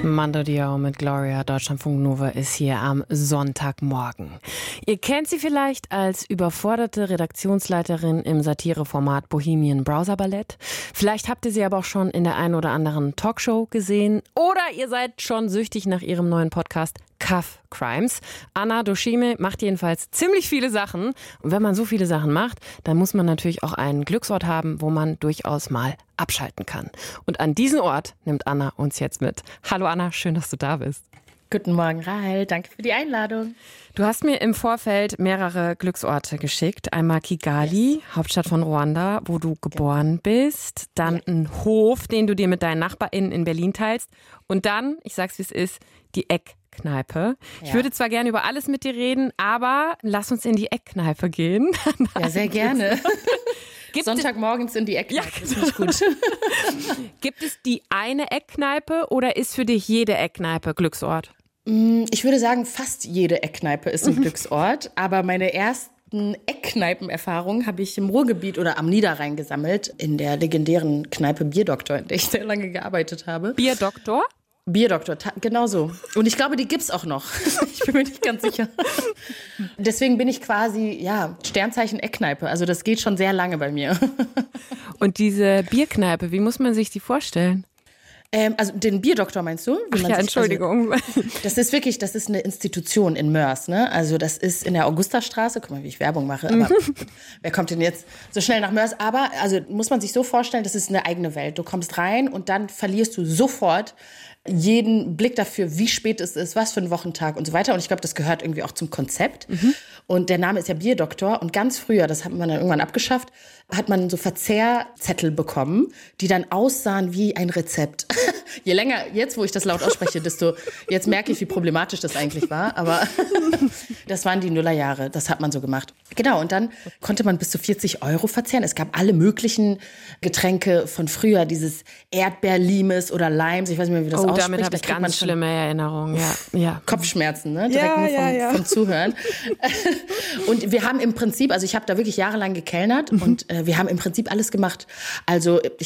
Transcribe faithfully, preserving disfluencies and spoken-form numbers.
Mando Diao mit Gloria, Deutschlandfunk Nova ist hier am Sonntagmorgen. Ihr kennt sie vielleicht als überforderte Redaktionsleiterin im Satireformat Bohemian Browser Ballett. Vielleicht habt ihr sie aber auch schon in der einen oder anderen Talkshow gesehen. Oder ihr seid schon süchtig nach ihrem neuen Podcast Cuff Crimes. Anna Doshime macht jedenfalls ziemlich viele Sachen. Und wenn man so viele Sachen macht, dann muss man natürlich auch einen Glücksort haben, wo man durchaus mal abschalten kann. Und an diesen Ort nimmt Anna uns jetzt mit. Hallo Anna, schön, dass du da bist. Guten Morgen, Rahel. Danke für die Einladung. Du hast mir im Vorfeld mehrere Glücksorte geschickt. Einmal Kigali, yes. Hauptstadt von Ruanda, wo du geboren bist. Dann ja. ein Hof, den du dir mit deinen NachbarInnen in Berlin teilst. Und dann, ich sag's wie es ist, die Eckkneipe. Ja. Ich würde zwar gerne über alles mit dir reden, aber lass uns in die Eckkneipe gehen. Ja, sehr gerne. Sonntagmorgens in die Eckkneipe, ja, ist nicht gut. Gibt es die eine Eckkneipe oder ist für dich jede Eckkneipe Glücksort? Ich würde sagen, fast jede Eckkneipe ist ein Glücksort, aber meine ersten Eckkneipenerfahrungen habe ich im Ruhrgebiet oder am Niederrhein gesammelt, in der legendären Kneipe Bierdoktor, in der ich sehr lange gearbeitet habe. Bierdoktor? Bierdoktor, genau so. Und ich glaube, die gibt's auch noch. Ich bin mir nicht ganz sicher. Deswegen bin ich quasi, ja, Sternzeichen Eckkneipe. Also das geht schon sehr lange bei mir. Und diese Bierkneipe, wie muss man sich die vorstellen? Ähm, also den Bierdoktor meinst du? Ach ja, Entschuldigung. Also, das ist wirklich, das ist eine Institution in Mörs, ne? Also das ist in der Augustastraße. Guck mal, wie ich Werbung mache. Aber wer kommt denn jetzt so schnell nach Mörs? Aber also muss man sich so vorstellen, das ist eine eigene Welt. Du kommst rein und dann verlierst du sofort jeden Blick dafür, wie spät es ist, was für ein Wochentag und so weiter. Und ich glaube, das gehört irgendwie auch zum Konzept. Mhm. Und der Name ist ja Bierdoktor. Und ganz früher, das hat man dann irgendwann abgeschafft, hat man so Verzehrzettel bekommen, die dann aussahen wie ein Rezept. Je länger, jetzt wo ich das laut ausspreche, desto, jetzt merke ich, wie problematisch das eigentlich war. Aber das waren die Nullerjahre, das hat man so gemacht. Genau, und dann konnte man bis zu vierzig Euro verzehren. Es gab alle möglichen Getränke von früher, dieses Erdbeerlimes oder Limes, ich weiß nicht mehr, wie das oh, ausspricht. Damit habe ich ganz man schlimme Erinnerungen. Ja, ja. Kopfschmerzen, ne? Direkt ja, nur vom, ja, ja. vom Zuhören. Und wir haben im Prinzip, also ich habe da wirklich jahrelang gekellnert mhm. und äh, wir haben im Prinzip alles gemacht. Also ich